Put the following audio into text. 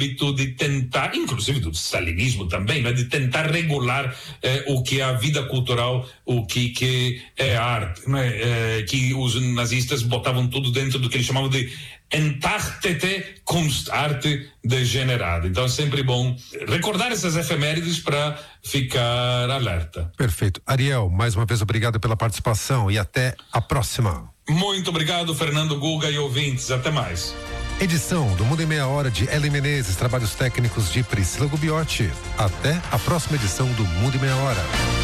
âmbito de tentar, inclusive do stalinismo também, né, de tentar regular o que é a vida cultural, o que é arte, né, que os nazistas botavam tudo dentro do que eles chamavam de Entartete Kunst, arte degenerada. Então é sempre bom recordar essas efemérides para ficar alerta. Perfeito. Ariel, mais uma vez obrigado pela participação e até a próxima. Muito obrigado, Fernando, Guga e ouvintes. Até mais. Edição do Mundo em Meia Hora de Ellen Menezes, trabalhos técnicos de Priscila Gubiotti. Até a próxima edição do Mundo em Meia Hora.